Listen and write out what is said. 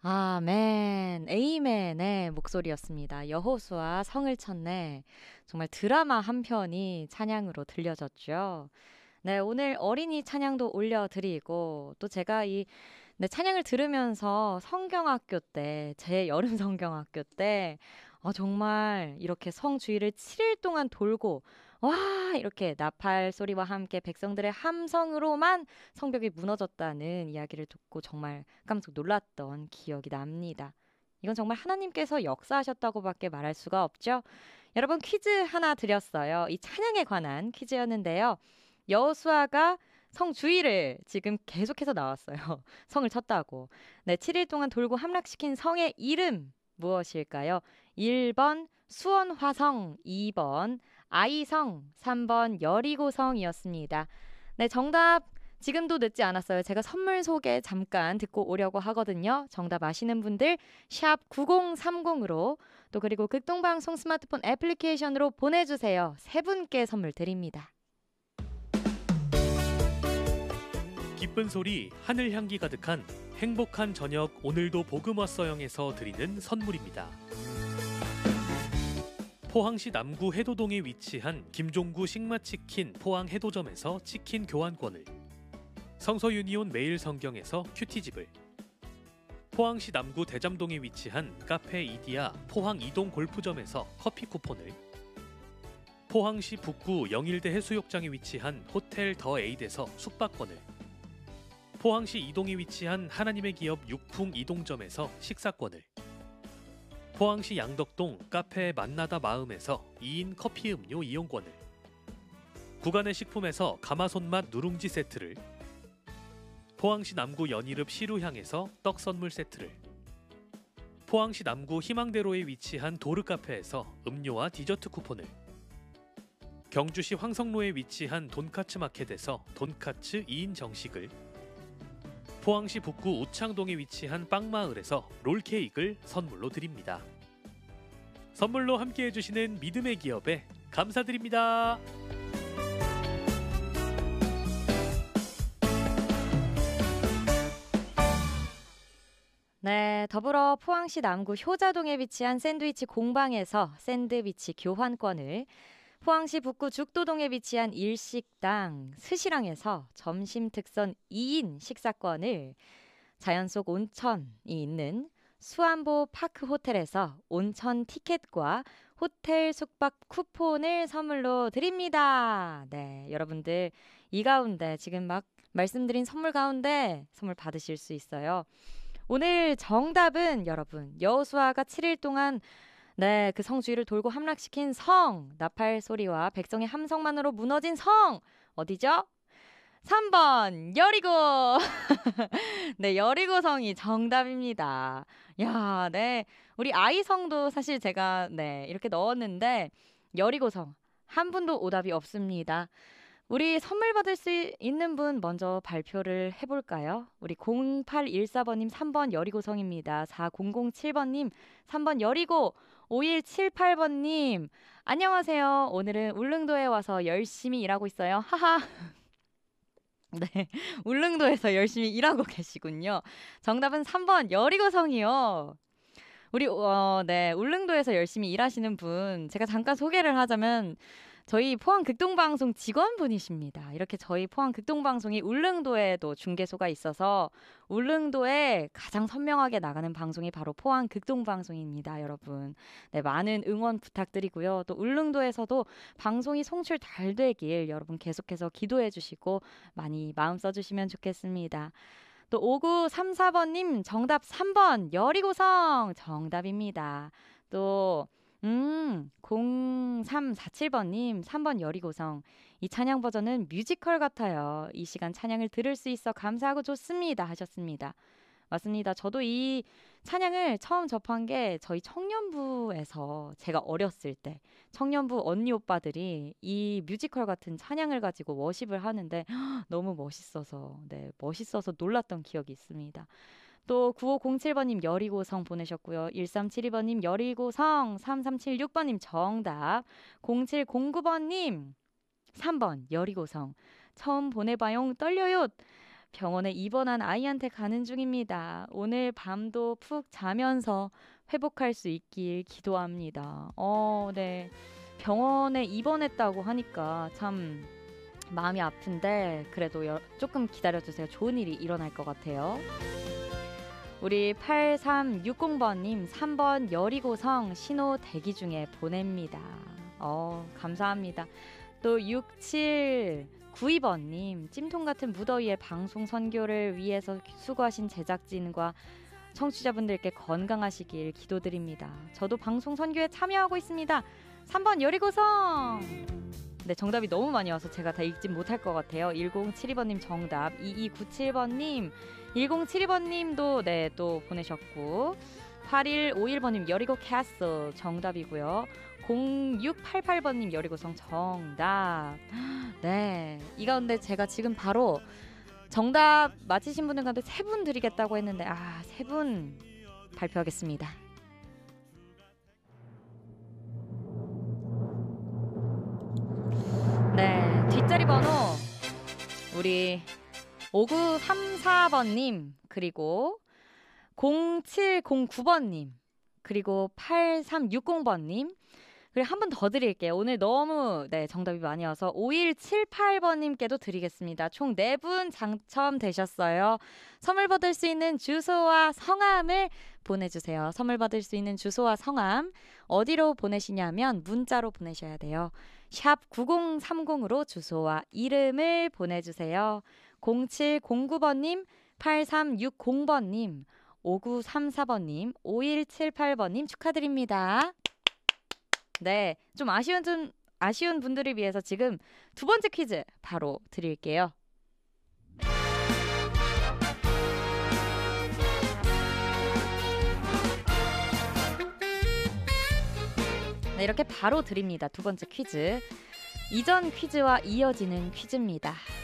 아멘, 에이멘의 목소리였습니다. 여호수아 성을 쳤네. 정말 드라마 한 편이 찬양으로 들려졌죠. 네, 오늘 어린이 찬양도 올려드리고 또 제가 네, 찬양을 들으면서 성경학교 때, 제 여름 성경학교 때 정말 이렇게 성 주위를 7일 동안 돌고 와 이렇게 나팔 소리와 함께 백성들의 함성으로만 성벽이 무너졌다는 이야기를 듣고 정말 깜짝 놀랐던 기억이 납니다. 이건 정말 하나님께서 역사하셨다고밖에 말할 수가 없죠. 여러분 퀴즈 하나 드렸어요. 이 찬양에 관한 퀴즈였는데요. 여호수아가 성 주위를 지금 계속해서 나왔어요. 성을 쳤다고. 네, 7일 동안 돌고 함락시킨 성의 이름 무엇일까요? 1번 수원화성, 2번 아이성, 3번 여리고성이었습니다. 네, 정답 지금도 늦지 않았어요. 제가 선물 소개 잠깐 듣고 오려고 하거든요. 정답 아시는 분들 샵 9030으로 또 그리고 극동방송 스마트폰 애플리케이션으로 보내주세요. 세 분께 선물 드립니다. 기쁜 소리, 하늘 향기 가득한 행복한 저녁 오늘도 복음 왔어영에서 드리는 선물입니다. 포항시 남구 해도동에 위치한 김종구 식마치킨 포항 해도점에서 치킨 교환권을, 성서 유니온 매일 성경에서 큐티집을, 포항시 남구 대잠동에 위치한 카페 이디야 포항 이동 골프점에서 커피 쿠폰을, 포항시 북구 영일대 해수욕장에 위치한 호텔 더 에이드에서 숙박권을, 포항시 이동에 위치한 하나님의 기업 육풍 이동점에서 식사권을, 포항시 양덕동 카페 만나다 마음에서 2인 커피 음료 이용권을, 구간의 식품에서 가마손맛 누룽지 세트를, 포항시 남구 연희읍 시루향에서 떡 선물 세트를, 포항시 남구 희망대로에 위치한 도르카페에서 음료와 디저트 쿠폰을, 경주시 황성로에 위치한 돈카츠 마켓에서 돈카츠 2인 정식을, 포항시 북구 우창동에 위치한 빵마을에서 롤케이크를 선물로 드립니다. 선물로 함께해 주시는 믿음의 기업에 감사드립니다. 네, 더불어 포항시 남구 효자동에 위치한 샌드위치 공방에서 샌드위치 교환권을, 포항시 북구 죽도동에 위치한 일식당 스시랑에서 점심 특선 2인 식사권을, 자연 속 온천이 있는 수안보 파크 호텔에서 온천 티켓과 호텔 숙박 쿠폰을 선물로 드립니다. 네, 여러분들 이 가운데 지금 막 말씀드린 선물 가운데 선물 받으실 수 있어요. 오늘 정답은 여러분 여호수아가 7일 동안 네, 그 성 주위를 돌고 함락시킨 성, 나팔 소리와 백성의 함성만으로 무너진 성 어디죠? 3번 여리고. 네, 여리고성이 정답입니다. 야, 네. 우리 아이성도 사실 제가 네, 이렇게 넣었는데 여리고성 한 분도 오답이 없습니다. 우리 선물 받을 수 있는 분 먼저 발표를 해볼까요? 우리 0814번님 3번 여리고성입니다. 4007번님 3번 여리고, 5178번님 안녕하세요. 오늘은 울릉도에 와서 열심히 일하고 있어요. 하하. 네, 울릉도에서 열심히 일하고 계시군요. 정답은 3번 여리고성이요. 우리 네, 울릉도에서 열심히 일하시는 분 제가 잠깐 소개를 하자면 저희 포항 극동방송 직원분이십니다. 이렇게 저희 포항 극동방송이 울릉도에도 중개소가 있어서 울릉도에 가장 선명하게 나가는 방송이 바로 포항 극동방송입니다, 여러분. 네, 많은 응원 부탁드리고요. 또 울릉도에서도 방송이 송출 잘 되길 여러분 계속해서 기도해 주시고 많이 마음 써주시면 좋겠습니다. 또 5934번님 정답 3번 여리고성 정답입니다. 또 0347번님 3번 여리고성, 이 찬양 버전은 뮤지컬 같아요. 이 시간 찬양을 들을 수 있어 감사하고 좋습니다 하셨습니다. 맞습니다. 저도 이 찬양을 처음 접한 게 저희 청년부에서 제가 어렸을 때 청년부 언니 오빠들이 이 뮤지컬 같은 찬양을 가지고 워십을 하는데 너무 멋있어서 네, 멋있어서 놀랐던 기억이 있습니다. 또 9507번님 여리고성 보내셨고요. 1372번님 여리고성, 3376번님 정답, 0709번님 3번 여리고성 처음 보내봐용 떨려요. 병원에 입원한 아이한테 가는 중입니다. 오늘 밤도 푹 자면서 회복할 수 있길 기도합니다. 네. 병원에 입원했다고 하니까 참 마음이 아픈데 그래도 조금 기다려주세요. 좋은 일이 일어날 것 같아요. 우리 8360번님 3번 여리고성 신호 대기 중에 보냅니다. 감사합니다. 또 6792번님 찜통 같은 무더위에 방송 선교를 위해서 수고하신 제작진과 청취자분들께 건강하시길 기도드립니다. 저도 방송 선교에 참여하고 있습니다. 3번 여리고성. 네, 정답이 너무 많이 와서 제가 다 읽진 못할 것 같아요. 1072번님 정답, 2297번님, 1072번님도 네, 또 보내셨고 8151번님 여리고 캐슬 정답이고요. 0688번님 여리고성 정답. 네, 이 가운데 제가 지금 바로 정답 맞히신 분들 가운데 3분 드리겠다고 했는데 3분 발표하겠습니다. 네, 뒷자리 번호 우리 5934번님 그리고 0709번님 그리고 8360번님 그리고 한 번 더 드릴게요. 오늘 너무 정답이 많이 와서 5178번님께도 드리겠습니다. 총 4분 당첨되셨어요. 선물 받을 수 있는 주소와 성함을 보내주세요. 선물 받을 수 있는 주소와 성함 어디로 보내시냐면 문자로 보내셔야 돼요. 샵 9030으로 주소와 이름을 보내주세요. 0709번님, 8360번님, 5934번님, 5178번님 축하드립니다. 네, 좀 아쉬운 분들을 위해서 지금 두 번째 퀴즈 바로 드릴게요. 네, 이렇게 바로 드립니다. 두 번째 퀴즈. 이전 퀴즈와 이어지는 퀴즈입니다.